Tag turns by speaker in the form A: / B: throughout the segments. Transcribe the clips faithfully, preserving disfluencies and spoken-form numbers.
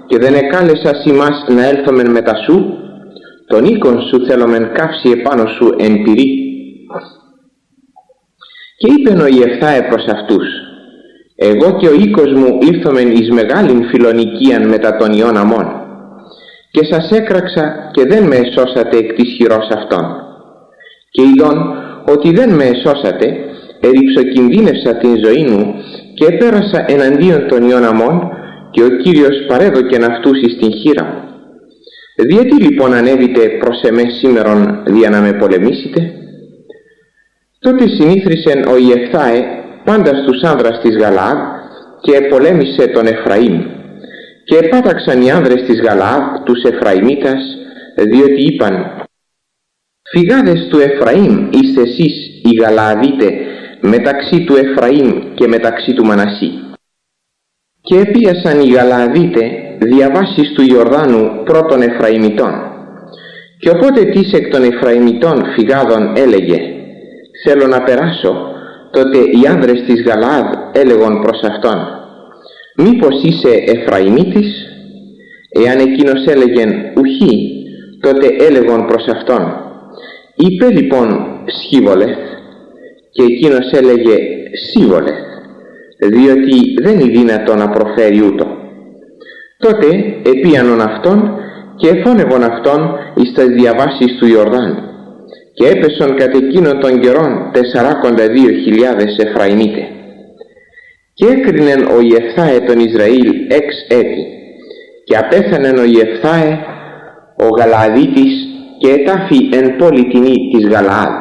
A: και δεν εκάλεσας ημάς να έλθομεν μετά σου, τον οίκον σου θέλομεν καύσει επάνω σου εν πυρί. Και είπεν ο Ιεφθάε προς αυτούς, εγώ και ο οίκος μου ήλθομεν εις μεγάλην φιλονικίαν μετά των ιών Αμών, και σας έκραξα και δεν με εσώσατε εκ της χειρός αυτών. Και ειδών ότι δεν με εσώσατε, ερυψοκινδύνευσα την ζωή μου και επέρασα εναντίον των ιών Αμών, και ο Κύριος παρέδοκεν αυτούς εις την χείρα μου. Διότι λοιπόν ανέβητε προς εμέ σήμερον δια να με πολεμήσετε? Τότε συνήθρισεν ο Ιεφθάε πάντα στους άνδρας της Γαλαάδ και πολέμησε τον Εφραήμ. Και επάταξαν οι άνδρες της Γαλαάδ τους Εφραημίτας, διότι είπαν, φυγάδες του Εφραήμ είστε εσείς οι Γαλααδίτε μεταξύ του Εφραήμ και μεταξύ του Μανασί. Και επίασαν οι Γαλααδίτε διαβάσεις του Ιορδάνου πρώτων Εφραημιτών. Και οπότε τις εκ των Εφραημιτών φυγάδων έλεγε, θέλω να περάσω, τότε οι άνδρες της Γαλαάδ έλεγον προς αυτόν, μήπως είσαι Εφραημίτης? Εάν εκείνος έλεγεν ουχή, τότε έλεγον προς αυτόν, είπε λοιπόν Σχίβολεθ, και εκείνος έλεγε Σίβολεθ, διότι δεν είναι δυνατό να προφέρει ούτω. Τότε επίανον αυτόν και εφώνευον αυτόν εις τας διαβάσεις του Ιορδάνου, και έπεσον κατ' εκείνον των καιρών τεσσαράκοντα δύο χιλιάδες Εφραημίτε. Και έκρινεν ο Ιεφθάε τον Ισραήλ εξ έτη, και απέθανεν ο Ιεφθάε ο Γαλααδίτης και ετάφη εν πόλη τινή της Γαλαάδ.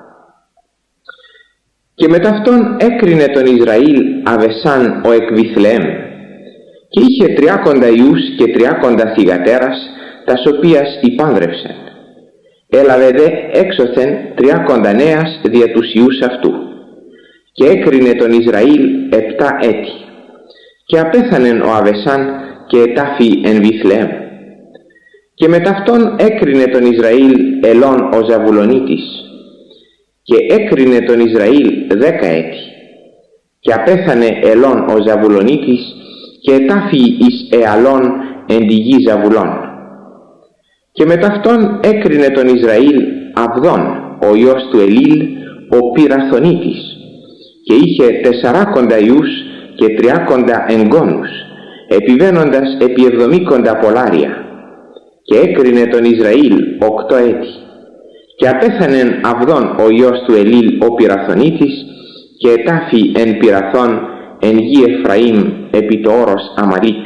A: Και μετ' αυτόν έκρινε τον Ισραήλ Αβεσάν ο εκ Βιθλεέμ, και είχε τριάκοντα ιούς και τριάκοντα θυγατέρας, τας οποίας υπάνδρευσεν. Έλαβε δε έξωθεν τριάκοντα νέας δια τους ιούς αυτού, και έκρινε τον Ισραήλ επτά έτη. Και απέθανεν ο Αβεσάν και ετάφη εν Βιθλεέμ. Και μετ' αυτόν έκρινε τον Ισραήλ Ελών ο Ζαβουλονίτης, και έκρινε τον Ισραήλ δέκα έτη. Και απέθανε Ελών ο Ζαβουλονίτης και ετάφη εις Εαλών εν τη γη Ζαβουλών. Και μετ' αυτόν έκρινε τον Ισραήλ Αβδών ο ιός του Ελίλ ο Πυραθονίτης, και είχε τεσσαράκοντα ιούς και τριάκοντα εγγόνους, επιβαίνοντας επί εβδομήκοντα πολάρια. Και έκρινε τον Ισραήλ οκτώ έτη. Και απέθανεν Αβδών ο ιός του Ελίλ ο Πυραθονίτης, και ετάφη εν Πυραθών εν γη Εφραήμ επί το όρος Αμαλίκ.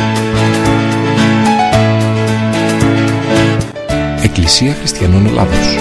B: Εκκλησία Χριστιανών Ελλάδος.